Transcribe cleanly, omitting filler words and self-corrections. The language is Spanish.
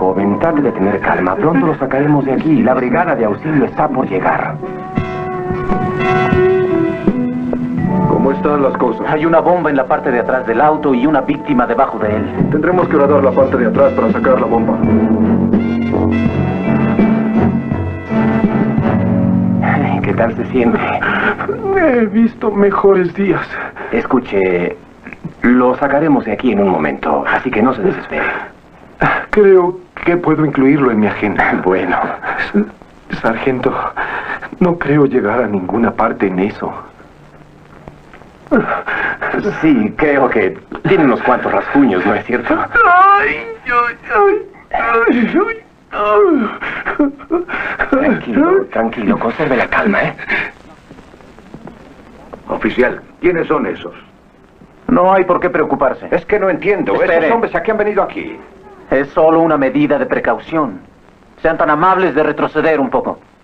joven. Trate de tener calma. Pronto lo sacaremos de aquí. La brigada de auxilio está por llegar. ¿Cómo están las cosas? Hay una bomba en la parte de atrás del auto y una víctima debajo de él. Tendremos que horadar la parte de atrás para sacar la bomba. ¿Qué tal se siente? He visto mejores días. Escuche, lo sacaremos de aquí en un momento, así que no se desespere. Creo que puedo incluirlo en mi agenda. Bueno. Sargento, no creo llegar a ninguna parte en eso. Sí, creo que tiene unos cuantos rasguños, ¿no es cierto? Tranquilo, tranquilo, conserve la calma, ¿eh? Oficial, ¿quiénes son esos? No hay por qué preocuparse. Es que no entiendo. Espere. ¿Esos hombres a qué han venido aquí? Es solo una medida de precaución. Sean tan amables de retroceder un poco.